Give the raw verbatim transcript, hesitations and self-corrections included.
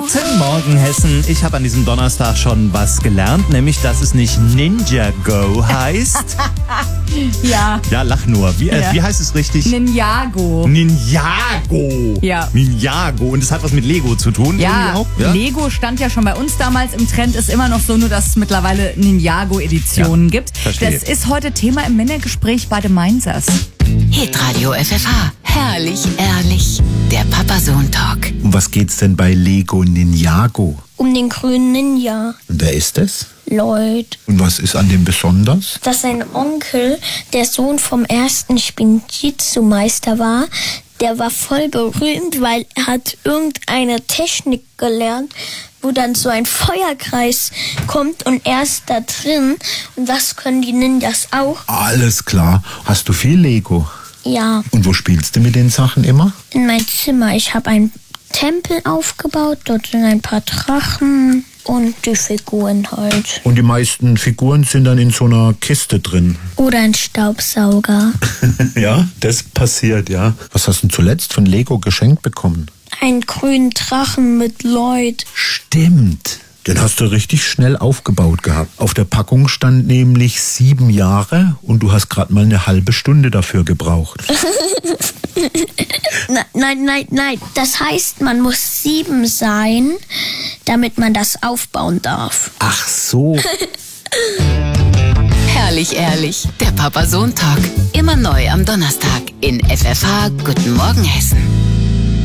Guten Morgen, Hessen. Ich habe an diesem Donnerstag schon was gelernt, nämlich, dass es nicht Ninjago heißt. Ja. Ja, lach nur. Wie, äh, Ja. wie heißt es richtig? Ninjago. Ninjago. Ja. Ninjago. Und es hat was mit Lego zu tun? Ja, irgendwie auch? Ja, Lego stand ja schon bei uns damals im Trend, ist immer noch so, nur dass es mittlerweile Ninjago-Editionen Ja, gibt. verstehe. Das ist heute Thema im Männergespräch bei den Mainzers. Hitradio F F H. Herrlich, ehrlich. Der Papa-Sohn-Talk. Um was geht's denn bei Lego Ninjago? Um den grünen Ninja. Und wer ist das? Lloyd. Und was ist an dem besonders? Dass sein Onkel, der Sohn vom ersten Spinjitzu-Meister war, der war voll berühmt, weil er hat irgendeine Technik gelernt, wo dann so ein Feuerkreis kommt und er ist da drin. Und das können die Ninjas auch. Alles klar. Hast du viel Lego? Ja, Und wo spielst du mit den Sachen immer? in mein Zimmer. Ich habe einen Tempel aufgebaut, dort sind ein paar Drachen und die Figuren halt. Und die meisten Figuren sind dann in so einer Kiste drin. Oder ein Staubsauger. Ja, das passiert, ja. Was hast du denn zuletzt von Lego geschenkt bekommen? Einen grünen Drachen mit Lloyd. Stimmt. Den hast du richtig schnell aufgebaut gehabt. Auf der Packung stand nämlich sieben Jahre und du hast gerade mal eine halbe Stunde dafür gebraucht. Nein, nein, nein, nein. Das heißt, man muss sieben sein, damit man das aufbauen darf. Ach so. Herrlich, ehrlich. Der Papa-Sohn-Talk. Immer neu am Donnerstag in F F H. Guten Morgen, Hessen.